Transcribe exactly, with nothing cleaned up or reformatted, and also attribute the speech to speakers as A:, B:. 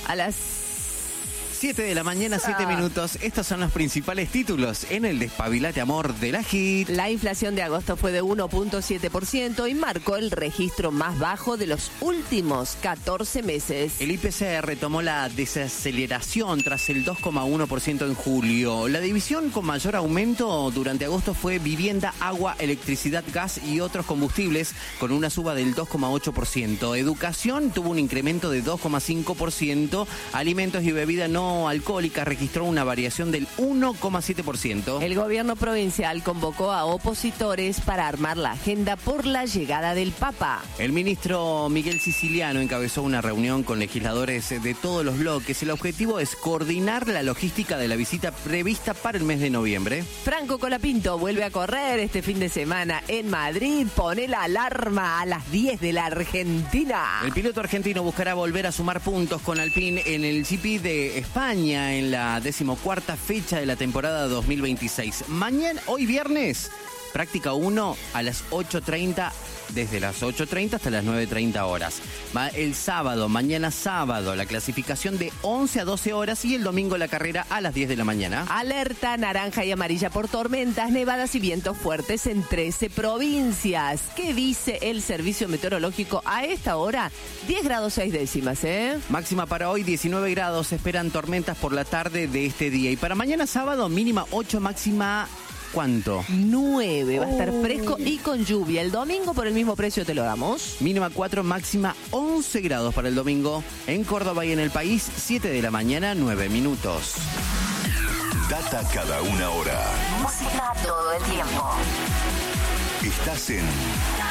A: A las
B: siete de la mañana, siete minutos. Estos son los principales títulos en el Despabilate Amor de la Hit.
A: La inflación de agosto fue de uno punto siete por ciento y marcó el registro más bajo de los últimos catorce meses.
B: El I P C retomó la desaceleración tras el dos coma uno por ciento en julio. La división con mayor aumento durante agosto fue vivienda, agua, electricidad, gas y otros combustibles, con una suba del dos coma ocho por ciento. Educación tuvo un incremento de dos coma cinco por ciento. Alimentos y bebida no alcohólica registró una variación del uno coma siete por ciento.
A: El gobierno provincial convocó a opositores para armar la agenda por la llegada del Papa.
B: El ministro Miguel Siciliano encabezó una reunión con legisladores de todos los bloques. El objetivo es coordinar la logística de la visita prevista para el mes de noviembre.
A: Franco Colapinto vuelve a correr este fin de semana en Madrid. Pone la alarma a las diez de la Argentina.
B: El piloto argentino buscará volver a sumar puntos con Alpine en el G P de España. España en la decimocuarta fecha de la temporada dos mil veintiséis. Mañana, hoy viernes, práctica uno a las ocho treinta, desde las ocho treinta hasta las nueve treinta horas. El sábado, mañana sábado, la clasificación de once a doce horas y el domingo la carrera a las diez de la mañana.
A: Alerta naranja y amarilla por tormentas, nevadas y vientos fuertes en trece provincias. ¿Qué dice el servicio meteorológico a esta hora? diez grados seis décimas, ¿eh?
B: Máxima para hoy diecinueve grados, esperan tormentas por la tarde de este día. Y para mañana sábado, mínima ocho, máxima... ¿Cuánto?
A: nueve. Va a estar fresco y con lluvia. El domingo por el mismo precio te lo damos.
B: Mínima cuatro, máxima once grados para el domingo. En Córdoba y en el país, siete de la mañana, nueve minutos.
C: Data cada una hora.
D: Música todo el tiempo.
C: Estás en